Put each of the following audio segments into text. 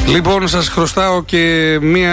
Λοιπόν, σας χρωστάω και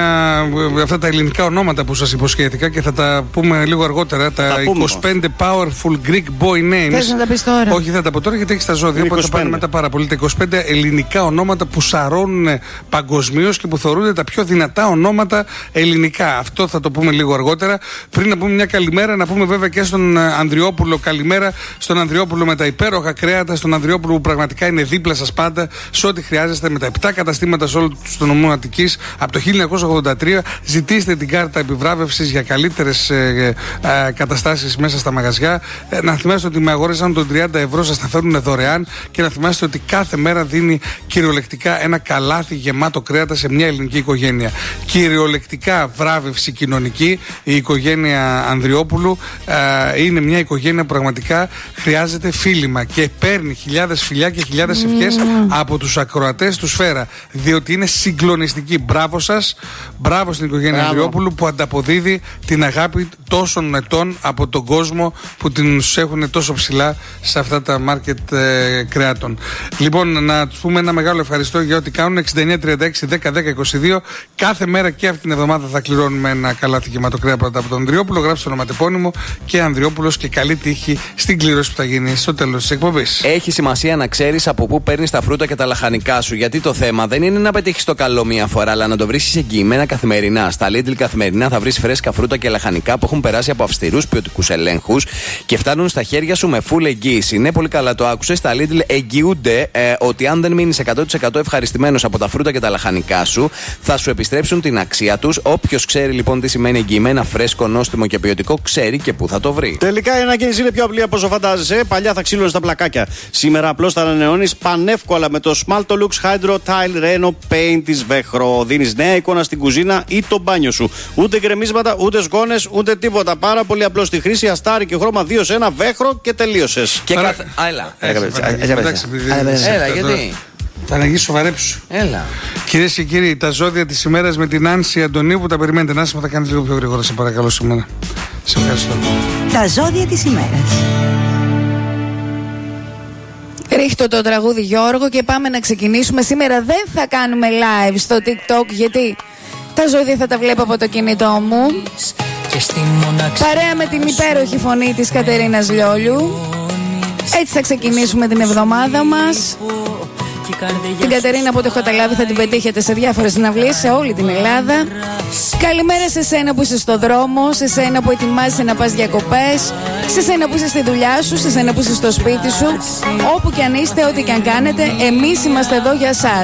αυτά τα ελληνικά ονόματα που σας υποσχέθηκα και θα τα πούμε λίγο αργότερα. Τα 25 powerful Greek boy names. Θες να τα πεις τώρα? Όχι, θα τα πω τώρα γιατί έχεις τα ζώδια. Οπότε θα πάνε μετά πάρα πολύ. Τα 25 ελληνικά ονόματα που σαρώνουν παγκοσμίως και που θεωρούνται τα πιο δυνατά ονόματα ελληνικά. Αυτό θα το πούμε λίγο αργότερα. Πριν να πούμε μια καλημέρα, να πούμε βέβαια και στον Ανδριόπουλο. Καλημέρα στον Ανδριόπουλο με τα υπέροχα κρέατα. Στον Ανδριόπουλο που πραγματικά είναι δίπλα σας πάντα σε ό,τι χρειάζεστε, με τα 7 καταστήματα σε όλο το νομό Αττικής από το 1983. Ζητήστε την κάρτα επιβράβευσης για καλύτερες καταστάσεις μέσα στα μαγαζιά. Να θυμάστε ότι με αγόρασαν των 30 ευρώ σας τα φέρουν δωρεάν και να θυμάστε ότι κάθε μέρα δίνει κυριολεκτικά ένα καλάθι γεμάτο κρέατα σε μια ελληνική οικογένεια. Κυριολεκτικά βράβευση κοινωνική. Η οικογένεια Ανδριόπουλου είναι μια οικογένεια που πραγματικά χρειάζεται φίλημα και παίρνει χιλιάδες φιλιά και χιλιάδες ευχές από τους ακροατές του Σφαίρα. Διότι είναι συγκλονιστική. Μπράβο σας, μπράβο στην οικογένεια Ανδριόπουλου που ανταποδίδει την αγάπη τόσων ετών από τον κόσμο που τους έχουν τόσο ψηλά σε αυτά τα μάρκετ κρεάτων. Λοιπόν, να τους πούμε ένα μεγάλο ευχαριστώ για ό,τι κάνουν. 6936-10-10-22. Κάθε μέρα και αυτή την εβδομάδα θα κληρώνουμε ένα καλάθι γεμάτο κρέα από τον Ανδριόπουλο. Γράψτε το ονοματεπώνυμο και Ανδριόπουλος και καλή τύχη στην κλήρωση που θα γίνει στο τέλος της εκπομπής. Έχει σημασία να ξέρεις από πού παίρνεις τα φρούτα και τα λαχανικά σου. Γιατί το θέμα δεν είναι να πετύχεις το καλό μία φορά, αλλά να το βρίσκεις εγγυημένα καθημερινά. Στα Lidl καθημερινά θα βρεις φρέσκα φρούτα και λαχανικά που έχουν περάσει από αυστηρούς ποιοτικούς ελέγχους και φτάνουν στα χέρια σου με full εγγύηση. Ναι, πολύ καλά το άκουσες. Στα Lidl εγγυούνται ότι αν δεν μείνεις 100% ευχαριστημένος από τα φρούτα και τα λαχανικά σου, θα σου επιστρέψουν την αξία τους. Όποιος ξέρει λοιπόν τι σημαίνει εγγυημένα φρέσκο, νόστιμο και ποιοτικό, ξέρει και πού θα το βρει. Τελικά η ανακαίνιση είναι πιο απλή από όσο φαντάζεσαι. Παλιά θα ξύλωνε τα πλακάκια. Σήμερα απλώς θα ανανεώνεις πανεύκολα με το Smalto Lux Hydro Tile Reno Paint της Βέχρο. Δίνεις νέα εικόνα στην κουζίνα ή το μπάνιο σου. Ούτε γκρεμίσματα, ούτε σκόνες, ούτε τίποτα. Πάρα πολύ απλό στη χρήση. Αστάρι και χρώμα 2 σε 1 Βέχρο και τελείωσες. Και έλα, γιατί. Θα ανοίγει σοβαρέψου. Έλα. Κυρίες και κύριοι, τα ζώδια της ημέρας με την Άνση Αντωνίου που τα περιμένετε. Νάση μου, θα κάνεις λίγο πιο γρήγορα, σε παρακαλώ σήμερα. Σε ευχαριστώ. Τα ζώδια της ημέρας. Ρίχτω το τραγούδι Γιώργο και πάμε να ξεκινήσουμε. Σήμερα δεν θα κάνουμε live στο TikTok γιατί τα ζώδια θα τα βλέπω από το κινητό μου. Παρέα με την υπέροχη φωνή της Κατερίνας Λιόλιου. Έτσι θα ξεκινήσουμε την εβδομάδα μας. Την Κατερίνα, από ό,τι έχω καταλάβει, θα την πετύχετε σε διάφορες συναυλίες σε όλη την Ελλάδα. Καλημέρα σε σένα που είσαι στο δρόμο, σε σένα που ετοιμάζεσαι να πας διακοπές, σε σένα που είσαι στη δουλειά σου, σε σένα που είσαι στο σπίτι σου. Όπου και αν είστε, ό,τι και αν κάνετε, εμείς είμαστε εδώ για σας.